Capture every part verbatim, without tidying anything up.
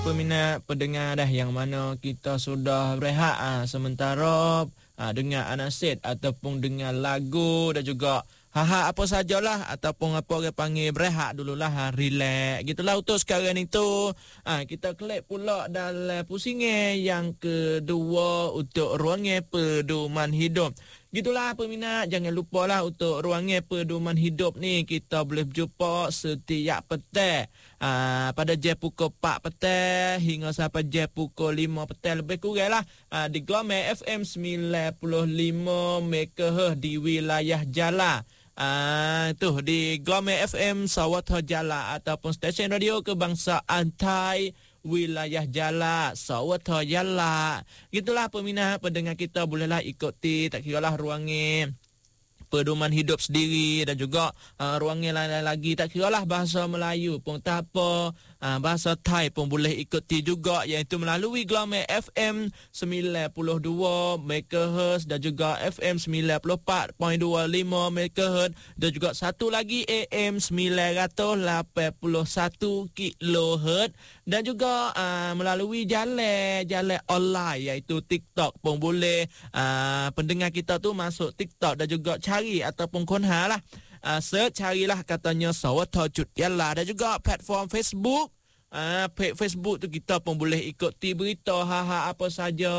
Peminat pendengar dah yang mana kita sudah berehat ah, sementara ah, dengar anasid ataupun dengar lagu dan juga ha-ha apa sajalah ataupun apa orang panggil berehat dululah ha, relax gitulah untuk sekarang itu ha, kita klik pula dalam pusingan yang kedua untuk ruangan pedoman hidup. Gitulah peminat, jangan lupalah untuk ruangan pedoman hidup ni kita boleh berjumpa setiap petang ha, pada jam pukul empat petang hingga sampai jam pukul lima petang lebih kurang lah ha, di Gelombang F M sembilan puluh lima megahertz di wilayah Jala. Ah, tu di Gelombang F M Sawatha Jala ataupun stesen radio kebangsaan Thai wilayah Jala, Sawatha Jala. Gitulah peminat pendengar kita bolehlah ikuti tak kiralah ruangan pedoman hidup sendiri dan juga uh, ruangan lain-lain lagi tak kiralah bahasa Melayu pun tak apa, uh, bahasa Thai pun boleh ikuti juga iaitu melalui Gelombang F M sembilan puluh dua megahertz dan juga F M sembilan puluh empat perpuluhan dua lima megahertz dan juga satu lagi A M sembilan lapan satu kilohertz dan juga uh, melalui jalan jalan online iaitu TikTok pun boleh. Uh, pendengar kita tu masuk TikTok dan juga cari ataupun konha lah uh, search carilah katanya Sawatha Cut Yalla dan juga platform Facebook. Uh, page Facebook tu kita pun boleh ikuti berita ha-ha apa saja.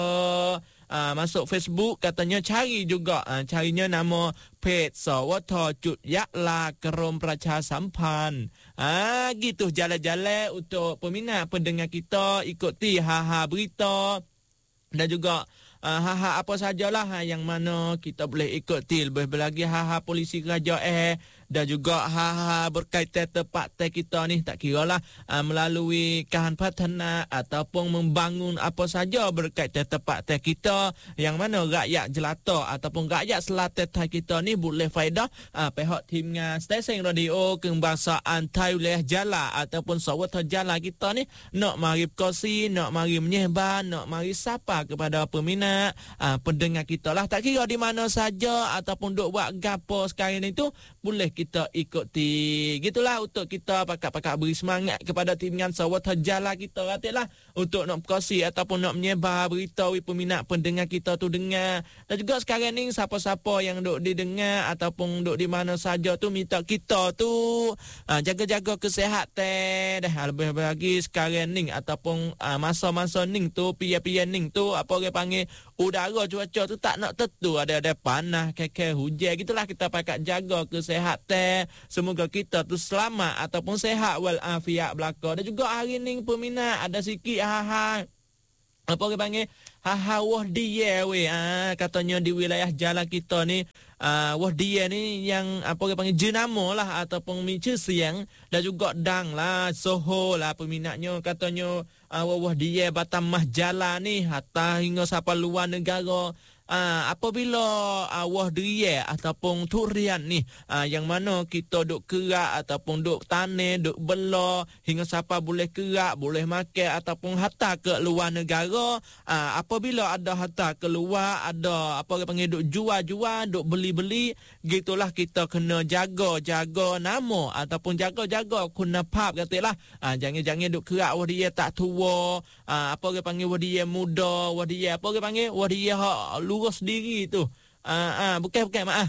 Uh, masuk Facebook katanya cari juga uh, carinya nama page Sawatha Cut Yalla Kerom Pracha Sampan. Ah uh, gitu jalan-jalan untuk peminat pendengar kita ikuti ha-ha berita dan juga uh, ha-ha apa sajalah ha, yang mana kita boleh ikuti lebih lagi ha-ha polisi kerajaan dan juga ha-ha berkaitan tempat kita ni tak kiralah uh, melalui Kahan Patana ataupun membangun apa saja berkaitan tempat kita yang mana rakyat jelata ataupun rakyat selatan kita ni boleh faedah uh, pihak timnya stesen radio kebangsaan Thai wilayah Jala ataupun Sawatha Jala kita ni nak mari berkongsi, nak mari menyehbar, nak mari sapa kepada peminat uh, pendengar kita lah tak kira di mana saja ataupun duk buat gapo sekarang ni tu boleh kita ikuti. Gitulah untuk kita pakak-pakak beri semangat kepada timnya Sawatha Jala kita katalah untuk nak berkongsi ataupun nak menyebar berita peminat pendengar kita tu dengar. Dan juga sekarang ni siapa-siapa yang duk didengar ataupun duk di mana saja tu minta kita tu uh, jaga-jaga kesihatan dah lebih lagi sekarang ni ataupun uh, masa-masa ni tu pia-pia ni tu apa orang panggil udara cuaca tu tak nak tentu ada-ada panas kekeh hujan gitulah kita pakak jaga kesihatan. Semoga kita tu selamat ataupun sehat walafiat belaka. Dan juga hari ni peminat ada sikit ha-ha apa orang panggil ha-ha wah dia we ah katanya di wilayah Jala kita ni uh, wah dia ni yang apa orang panggil jenama lah ataupun micu siang dan juga dang lah soho lah peminatnya katanya uh, wah dia Batamah Jala ni hatta hingga sampai luar negara. Uh, apabila uh, wah dia ataupun durian ni uh, yang mana kita duk kerak ataupun duk tanam duk bela hingga siapa boleh kerak boleh makan ataupun hatta ke luar negara uh, apabila ada hatta keluar ada apa orang panggil duk jual-jual duk beli-beli gitulah kita kena jaga-jaga nama ataupun jaga-jaga kunapap katalah uh, jangan-jangan duk kerak wah dia tak tua uh, apa orang panggil wah dia muda wah dia apa orang panggil wah dia ha lurus diri tu. Ah uh, uh, bukan bukan maaf.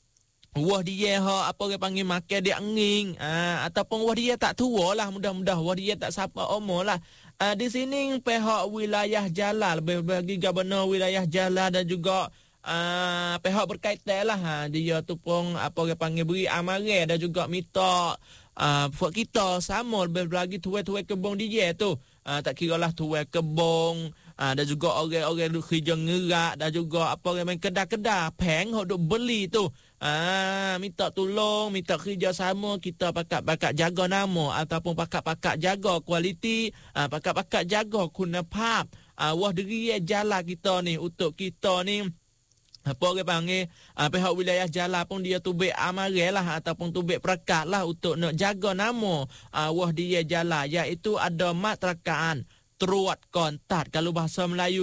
Wah dia ha apa orang panggil makan dia angin. Ah uh, ataupun wah dia tak tua lah mudah-mudah wah dia tak siapa umur lah. Uh, di sini pihak wilayah Jala lebih bagi gubernur wilayah Jala dan juga uh, pihak berkaitan lah ha, dia tu pun apa orang panggil beri amaran dan juga minta uh, buat kita sama lebih lagi tuai-tuai kebun dia tu. Uh, tak kiralah tuai kebun uh, dan juga orang-orang duk kerja ngerak dan juga apa orang main kedai-kedai peng hok duk beli tu ah minta tolong minta kerja sama kita pakak-pakak jaga nama ataupun pakak-pakak jaga kualiti uh, pakak-pakak jaga kunapap uh, wah diri Jala kita ni untuk kita ni apa orang panggil uh, pihak wilayah Jala pun dia tubik amaran lah ataupun tubik perakat lah untuk nak jaga nama uh, wah dia Jala iaitu ada matrakaan teruat kontak kalau bahasa Melayu gak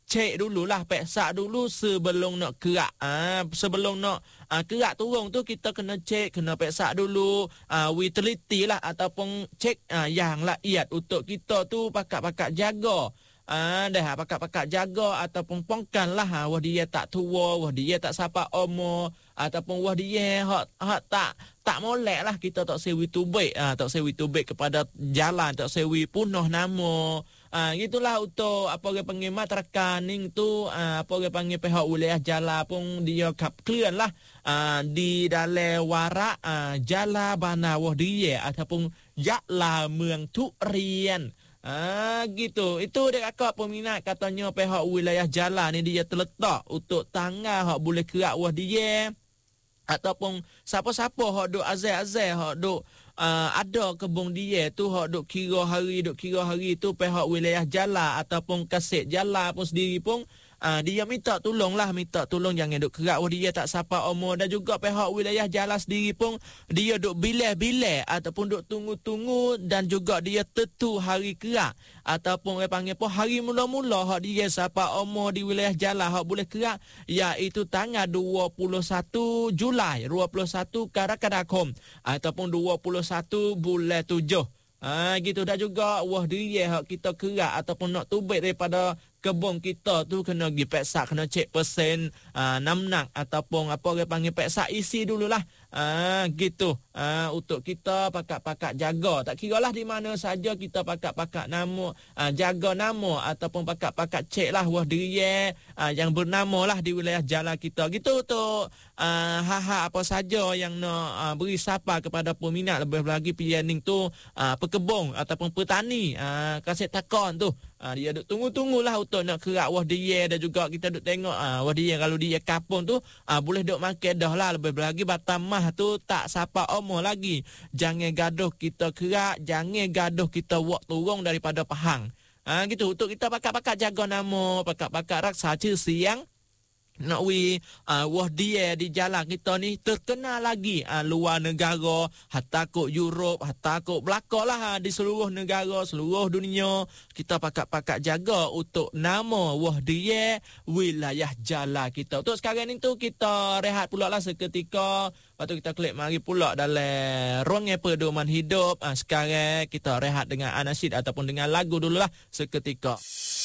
cek dululah, peksa dulu sebelum nak kerak. Ah, sebelum nak ah, kerak turun tu kita kena cek, kena peksa dulu. Ah, we teliti lah ataupun cek ah, yang laiyat untuk kita tu pakak-pakak jaga. Ah, dah pakak-pakak jaga ataupun pongkan lah. Ah, wah dia tak tua, wah dia tak sapa umur, ataupun wah dia hak hak tak tak molek lah, kita tak sewi tubik. Ah, tak sewi tubik kepada jalan, tak sewi punuh nama. Ah, gitulah untuk apa orang panggil matrakaning tu, ah, apa orang panggil pihak wilayah jala pun dia kap clear lah. Ah, di dalam warak ah, jala banawah dia ataupun jala มืองทุเรียน. Ah, gitu. Itu dia kakak peminat katanya pihak wilayah jala ni dia terletak untuk tanggal hak boleh kerak wah dia. Ataupun siapa-siapa hak duk azai-azai hak duk Uh, ada kebun dia tu hak duk kira hari duk kira hari tu pihak wilayah jala ataupun kasih jala pun sendiri pun uh, dia minta tolong lah, minta tolong jangan duk kerak wah dia tak sapa umur. Dan juga pihak wilayah jala sendiri pun dia duk bilai-bilai ataupun duk tunggu-tunggu dan juga dia tentu hari kerak ataupun orang panggil pun hari mula-mula hak dia sapa umur di wilayah jala hak boleh kerak iaitu tanggal dua puluh satu Julai, dua puluh satu Karakandakom ataupun dua puluh satu bulan tujuh. Ah, gitu. Dah juga wah dia hak kita kerak ataupun nak tubik daripada kebun kita tu kena pergi peksa, kena cek persen ah, namnak ataupun apa orang panggil peksa isi dululah. Ah, gitu. Ah, untuk kita pakak-pakak jaga. Tak kira lah di mana saja kita pakak-pakak nama, ah, jaga nama ataupun pakak-pakak cek lah wah dia ah, yang bernama lah di wilayah jala kita. Gitu untuk ah, hak-hak apa saja yang nak ah, beri sapa kepada peminat, lebih lagi pianing tu ah, pekebun ataupun petani ah, kasih takon tu. Ah, dia duk tunggu-tunggulah untuk nak kerak wah dia. Dan juga kita duk tengok ah, wah dia kalau dia kapung tu ah, boleh duk makan dah lah. Lebih lagi batamah tu tak sapa umur lagi. Jangan gaduh kita kerak, jangan gaduh kita wak turun daripada pahang. Ah, gitu. Untuk kita pakak-pakak jaga nama, pakak-pakak raksa siang. Nak we uh, wah dia di jalan kita ni terkenal lagi uh, luar negara, hatta kok Europe, hatta kok belakang lah uh, di seluruh negara, seluruh dunia. Kita pakak-pakak jaga untuk nama wah dia wilayah jala kita. Untuk sekarang ni tu kita rehat pula lah seketika. Lepas tu kita klik mari pula dalam Ruang Pedoman Hidup. uh, Sekarang kita rehat dengan anasyid ataupun dengan lagu dululah seketika.